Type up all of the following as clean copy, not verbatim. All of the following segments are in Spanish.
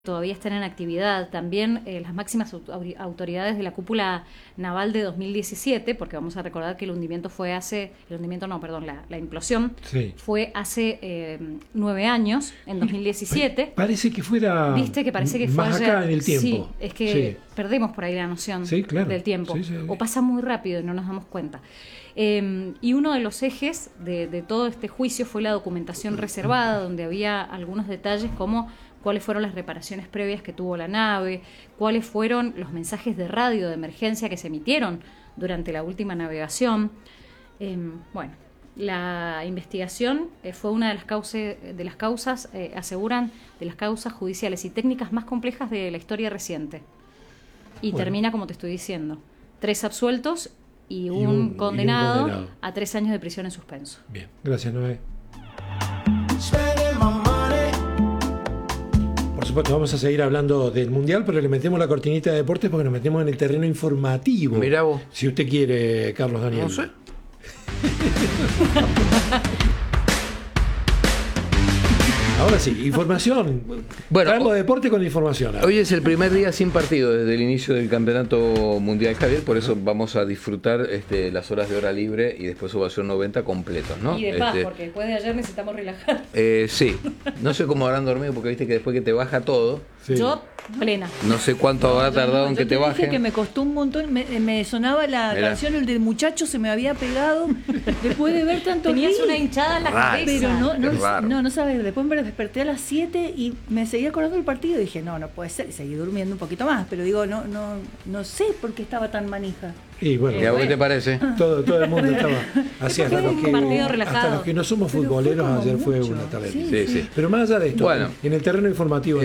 todavía están en actividad. También las máximas autoridades de la cúpula naval de 2017, porque vamos a recordar que la implosión sí. fue hace 9 años, en 2017. Parece que fuera. ¿Viste? Que parece que fue más acá en el tiempo. Sí, es que perdemos por ahí la noción del tiempo. Sí, sí. O pasa muy rápido y no nos damos cuenta. Y uno de los ejes de todo este juicio fue la documentación reservada, donde había algunos detalles como cuáles fueron las reparaciones previas que tuvo la nave, cuáles fueron los mensajes de radio de emergencia que se emitieron durante la última navegación. Bueno, la investigación fue una de las causas, aseguran, de las causas judiciales y técnicas más complejas de la historia reciente. Y termina, como te estoy diciendo, 3 absueltos y un condenado a 3 años de prisión en suspenso. Bien, gracias, Noé. Por supuesto, vamos a seguir hablando del Mundial, pero le metemos la cortinita de deportes porque nos metemos en el terreno informativo. Mirá vos. Si usted quiere, Carlos Daniel. No sé. Ahora sí, información. Bueno, Carlos, deporte con información. Hoy es el primer día sin partido desde el inicio del Campeonato Mundial, Javier, por eso vamos a disfrutar las horas de hora libre y después Ovación 90 completos, ¿no? Y de paz, porque después de ayer necesitamos relajar. Sí, no sé cómo habrán dormido porque viste que después que te baja todo, Sí. Yo, plena. no sé cuánto habrá tardado en que te baje. Que me costó un montón, me sonaba la canción, el del muchacho se me había pegado después de ver tanto. Tenías una hinchada en la cabeza. Pero no sabes, después me desperté a las 7 y me seguía acordando del partido y dije, no puede ser, y seguí durmiendo un poquito más, pero digo, no sé por qué estaba tan manija. Y bueno, ¿Y a vos qué te parece? Todo el mundo estaba así, hasta los que no somos futboleros, ayer fue mucho. una tarde. Sí. Pero más allá de esto, Bueno, en el terreno informativo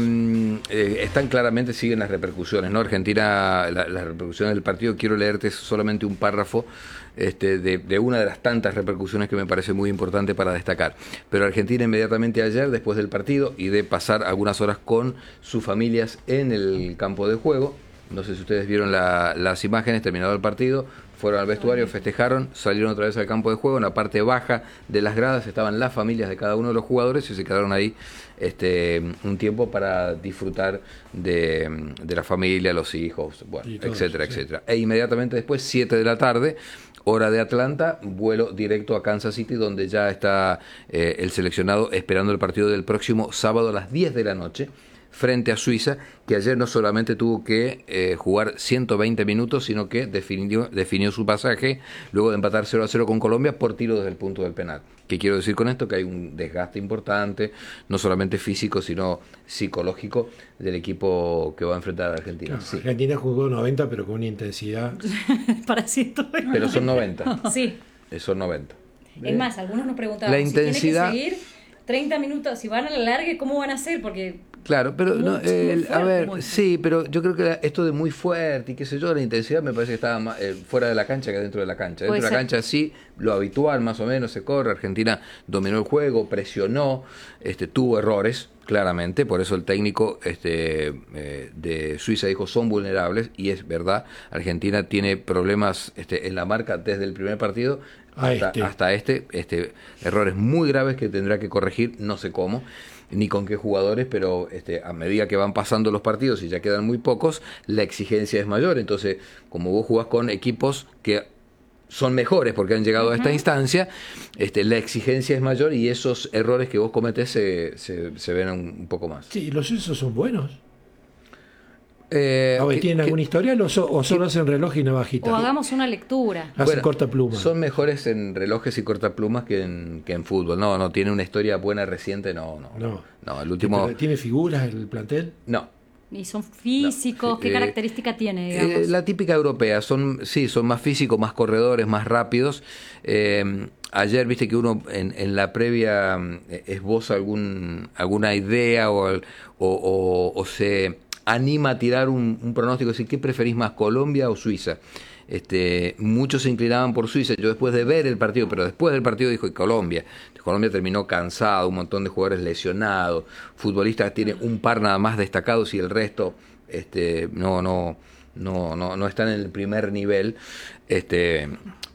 están claramente, siguen las repercusiones, ¿no? Argentina, las repercusiones del partido, quiero leerte solamente un párrafo de una de las tantas repercusiones que me parece muy importante para destacar. Pero Argentina inmediatamente ayer, después del partido y de pasar algunas horas con sus familias en el campo de juego, no sé si ustedes vieron las imágenes, terminado el partido, fueron al vestuario, festejaron, salieron otra vez al campo de juego, en la parte baja de las gradas estaban las familias de cada uno de los jugadores y se quedaron ahí un tiempo para disfrutar de la familia, los hijos, bueno, etcétera, etcétera. E inmediatamente después, 7 de la tarde, hora de Atlanta, vuelo directo a Kansas City, donde ya está el seleccionado esperando el partido del próximo sábado a las 10 de la noche, frente a Suiza, que ayer no solamente tuvo que jugar 120 minutos, sino que definió su pasaje luego de empatar 0-0 con Colombia por tiro desde el punto del penal. ¿Qué quiero decir con esto? Que hay un desgaste importante, no solamente físico, sino psicológico del equipo que va a enfrentar a Argentina. Claro, Sí. Argentina jugó 90, pero con una intensidad. Para ciento. Pero son 90. Sí. Son 90. Es más, algunos nos preguntaban La intensidad, si tiene que seguir 30 minutos, si van a la larga, ¿cómo van a hacer? Porque claro, pero muy fuerte, a ver, sí, pero yo creo que esto de muy fuerte y qué sé yo, la intensidad me parece que estaba más fuera de la cancha que dentro de la cancha. Dentro de la cancha sí, lo habitual más o menos se corre, Argentina dominó el juego, presionó, tuvo errores, claramente, por eso el técnico de Suiza dijo son vulnerables, y es verdad, Argentina tiene problemas en la marca desde el primer partido hasta errores muy graves que tendrá que corregir, no sé cómo ni con qué jugadores, pero a medida que van pasando los partidos y ya quedan muy pocos, la exigencia es mayor. Entonces, como vos jugás con equipos que son mejores porque han llegado a esta instancia, la exigencia es mayor y esos errores que vos cometés se ven un poco más. Sí, los suizos son buenos. ¿Tienen alguna historia o solo hacen reloj y navajita? O hagamos una lectura. Hacen corta pluma. Son mejores en relojes y cortaplumas que en fútbol. No, tiene una historia buena reciente, no. El último... ¿Tiene figuras el plantel? No. ¿Y son físicos? ¿Qué característica tiene, digamos? La típica europea. Son más físicos, más corredores, más rápidos. Ayer viste que uno en la previa esboza alguna idea o se anima a tirar un pronóstico, decir, ¿qué preferís más, Colombia o Suiza? Muchos se inclinaban por Suiza. Yo después de ver el partido, pero después del partido dijo Colombia. Colombia terminó cansado, un montón de jugadores lesionados, futbolistas tiene un par nada más destacados y el resto no están en el primer nivel. Pero bueno,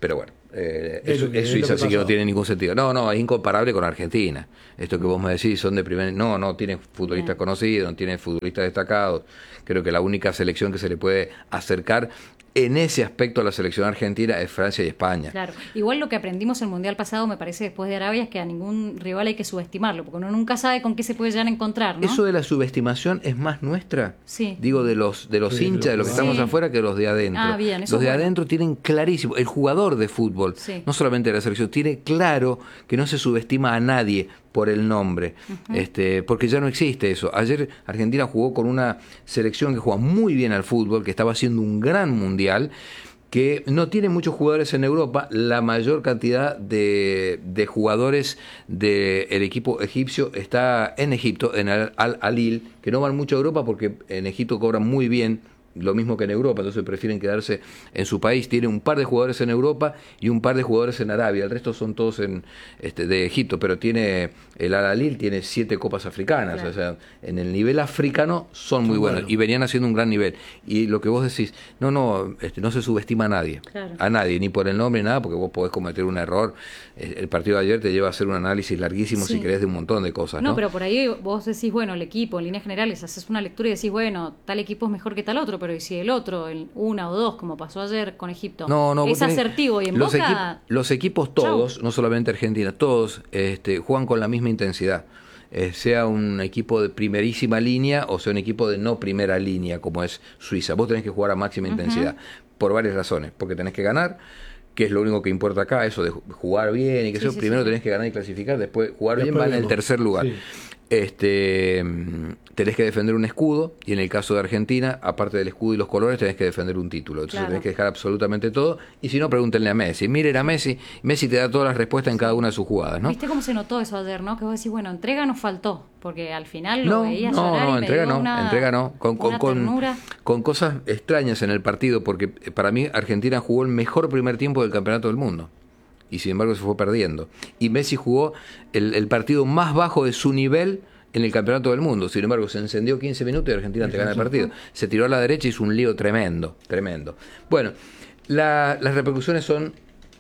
Es Suiza, así que no tiene ningún sentido. No, es incomparable con Argentina. Esto que vos me decís, son de primer... No tiene futbolistas conocidos, no tiene futbolistas destacados. Creo que la única selección que se le puede acercar en ese aspecto a la selección argentina es Francia y España. Claro. Igual lo que aprendimos en el Mundial pasado, me parece, después de Arabia, es que a ningún rival hay que subestimarlo, porque uno nunca sabe con qué se puede llegar a encontrar, ¿no? Eso de la subestimación es más nuestra. Sí. Digo, de los hinchas, de los que estamos afuera, que los de adentro. Bien, eso los de adentro tienen clarísimo, el jugador de fútbol, no solamente de la selección, tiene claro que no se subestima a nadie por el nombre, porque ya no existe eso. Ayer Argentina jugó con una selección que juega muy bien al fútbol, que estaba haciendo un gran mundial, que no tiene muchos jugadores en Europa. La mayor cantidad de jugadores del equipo egipcio está en Egipto, en Al-Hilal, que no van mucho a Europa porque en Egipto cobran muy bien, lo mismo que en Europa, entonces prefieren quedarse en su país. Tiene un par de jugadores en Europa y un par de jugadores en Arabia, el resto son todos de Egipto, pero tiene el Al-Hilal tiene 7 copas africanas, claro. O sea, en el nivel africano son muy buenos y venían haciendo un gran nivel. Y lo que vos decís, no se subestima a nadie, claro. A nadie, ni por el nombre ni nada, porque vos podés cometer un error. El partido de ayer te lleva a hacer un análisis larguísimo, si querés, de un montón de cosas, ¿no? Pero por ahí vos decís, bueno, el equipo, en líneas generales, haces una lectura y decís, bueno, tal equipo es mejor que tal otro, pero ¿y si el otro, una o dos, como pasó ayer con Egipto, es asertivo y en Boca? Los equipos todos, no solamente Argentina, todos juegan con la misma intensidad. Sea un equipo de primerísima línea o sea un equipo de no primera línea, como es Suiza. Vos tenés que jugar a máxima intensidad, por varias razones. Porque tenés que ganar, que es lo único que importa acá, eso de jugar bien y que eso. Primero tenés que ganar y clasificar, después jugar bien va en el tercer lugar. Sí. Tenés que defender un escudo, y en el caso de Argentina, aparte del escudo y los colores, tenés que defender un título. Entonces tenés que dejar absolutamente todo, y si no, pregúntenle a Messi. Miren a Messi te da todas las respuestas en cada una de sus jugadas, ¿no? ¿Viste cómo se notó eso ayer, no? Que vos decís, bueno, entrega nos faltó, porque al final lo veías llorar y entrega no. Con cosas extrañas en el partido, porque para mí Argentina jugó el mejor primer tiempo del campeonato del mundo. Y sin embargo se fue perdiendo. Y Messi jugó el partido más bajo de su nivel en el campeonato del mundo. Sin embargo, se encendió 15 minutos y Argentina te gana el partido. Se tiró a la derecha y hizo un lío tremendo. Bueno, las repercusiones son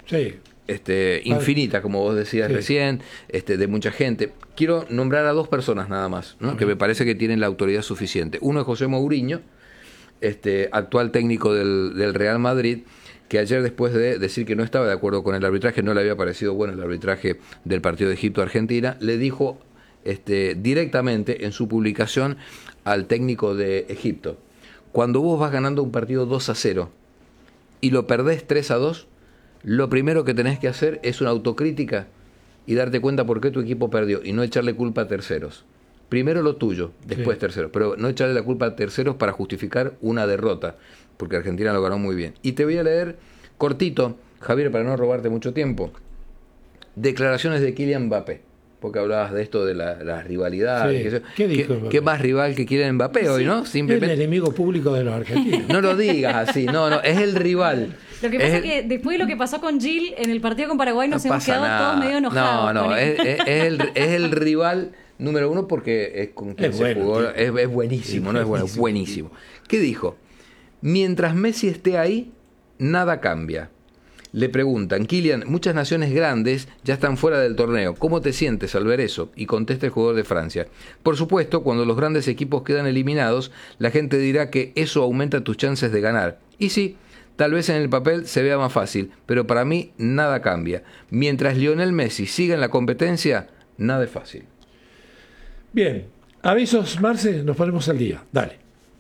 infinitas, como vos decías recién, de mucha gente. Quiero nombrar a 2 personas nada más, ¿no? Que me parece que tienen la autoridad suficiente. Uno es José Mourinho, actual técnico del Real Madrid, que ayer, después de decir que no estaba de acuerdo con el arbitraje, no le había parecido bueno el arbitraje del partido de Egipto-Argentina, le dijo directamente en su publicación al técnico de Egipto: cuando vos vas ganando un partido 2-0 y lo perdés 3-2, lo primero que tenés que hacer es una autocrítica y darte cuenta por qué tu equipo perdió, y no echarle culpa a terceros. Primero lo tuyo, después terceros, pero no echarle la culpa a terceros para justificar una derrota, porque Argentina lo ganó muy bien. Y te voy a leer cortito, Javier, para no robarte mucho tiempo, declaraciones de Kylian Mbappé, porque hablabas de esto de la rivalidad. ¿Qué dijo? ¿Qué más rival que Kylian Mbappé hoy, no? Simplemente... El enemigo público de los argentinos. No lo digas así, no, es el rival. Lo que pasa es que después de lo que pasó con Gil en el partido con Paraguay nos hemos quedado todos medio enojados. Es el rival número 1 porque es con quien se jugó. Es buenísimo, ¿no? Es bueno, buenísimo. ¿Qué dijo? Mientras Messi esté ahí, nada cambia. Le preguntan: Kylian, muchas naciones grandes ya están fuera del torneo, ¿cómo te sientes al ver eso? Y contesta el jugador de Francia: por supuesto, cuando los grandes equipos quedan eliminados, la gente dirá que eso aumenta tus chances de ganar. Y sí, tal vez en el papel se vea más fácil, pero para mí nada cambia. Mientras Lionel Messi siga en la competencia, nada es fácil. Bien, avisos, Marce, nos ponemos al día. Dale.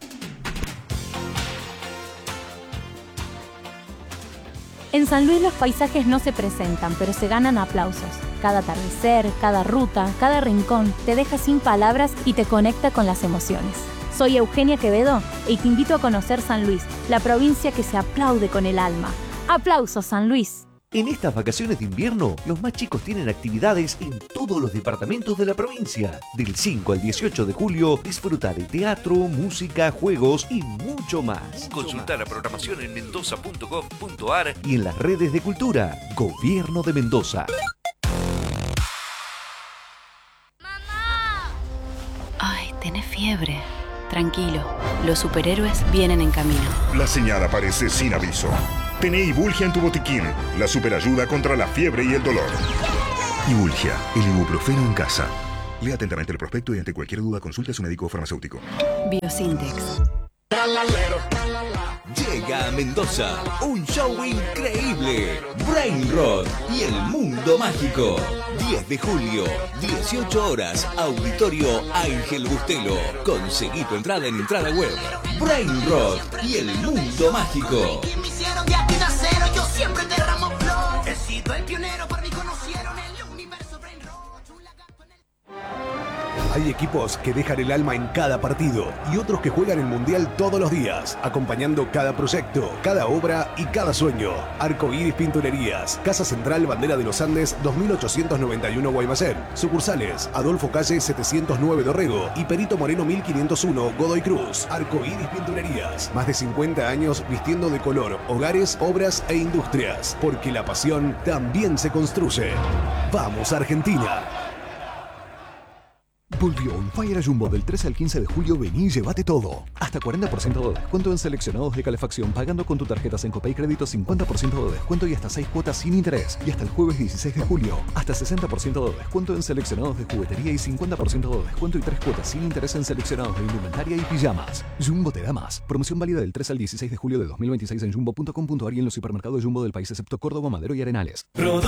En San Luis los paisajes no se presentan, pero se ganan aplausos. Cada atardecer, cada ruta, cada rincón te deja sin palabras y te conecta con las emociones. Soy Eugenia Quevedo y te invito a conocer San Luis, la provincia que se aplaude con el alma. ¡Aplausos, San Luis! En estas vacaciones de invierno, los más chicos tienen actividades en todos los departamentos de la provincia. Del 5 al 18 de julio, disfruta de teatro, música, juegos y mucho más. Consulta la programación en mendoza.gov.ar y en las redes de cultura. Gobierno de Mendoza. ¡Mamá! Ay, tenés fiebre. Tranquilo, los superhéroes vienen en camino. La señal aparece sin aviso. Tené Ibulgia en tu botiquín, la superayuda contra la fiebre y el dolor. Ibulgia, el ibuprofeno en casa. Lea atentamente el prospecto y ante cualquier duda consulte a su médico o farmacéutico. Biosintex. Llega a Mendoza un show increíble, Brainrot y el mundo mágico. 10 de julio, 18 horas, Auditorio Ángel Bustelo. Conseguí tu entrada en entrada web. Brainrot y el mundo mágico. Yo siempre derramo flor. He sido el pionero, por mí conocieron el universo Brainrot. Hay equipos que dejan el alma en cada partido y otros que juegan el Mundial todos los días, acompañando cada proyecto, cada obra y cada sueño. Arcoíris Pinturerías, Casa Central Bandera de los Andes 2891 Guaymallén. Sucursales Adolfo Calle 709 Dorrego y Perito Moreno 1501 Godoy Cruz. Arcoíris Pinturerías, más de 50 años vistiendo de color hogares, obras e industrias, porque la pasión también se construye. ¡Vamos, Argentina! Volvió On Fire a Jumbo del 13 al 15 de julio. Vení y llévate todo. Hasta 40% de descuento en seleccionados de calefacción pagando con tu tarjeta Sencopay Crédito, 50% de descuento y hasta 6 cuotas sin interés. Y hasta el jueves 16 de julio, hasta 60% de descuento en seleccionados de juguetería y 50% de descuento y 3 cuotas sin interés en seleccionados de indumentaria y pijamas. Jumbo te da más. Promoción válida del 13 al 16 de julio de 2026 en jumbo.com.ar y en los supermercados Jumbo del país excepto Córdoba, Madero y Arenales.